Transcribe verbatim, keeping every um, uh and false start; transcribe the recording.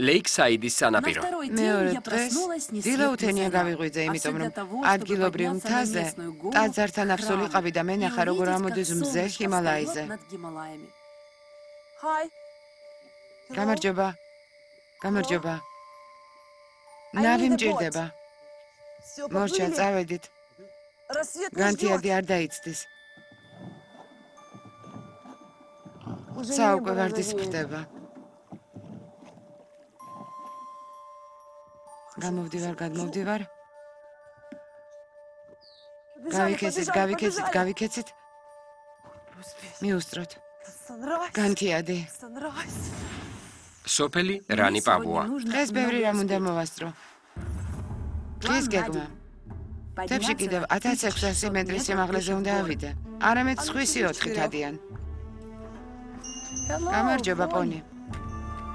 ლეიქსაიდის სანაპირო. მეორე დღეს დილაუთენია გავიღვიძე, იმიტომ რომ ადგილობრივ მთაზე ტაძართან აფსოლიყავი და მე ნახა როგორ ამოდის მზე ჰიმალაიზე. გამარჯობა. გამარჯობა. ნავი მჭირდება. მორჩა, წავედით. განთიადი არ დაიცდის. საუკვე ვარდის ფრდება. გამოვდივარ, გადმოვდივარ. გავიქეცით, გავიქეცით, გავიქეცით. მიუსწროთ. განთიადი. სოფელი რანი პავუა. დღეს ბევრი რამ უნდა მოვასწრო. დღეს გეგმა. თებში კიდევ ათას ექვსასი მეტრის სიმაღლეზე უნდა ავიდე. არამედ სხვისი ოთხი თადიან. გამარჯობა, პონი.